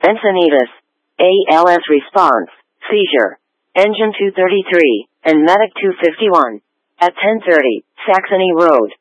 Encinitas. ALS response. Seizure. Engine 233, and Medic 251. At 10:30, Saxony Road.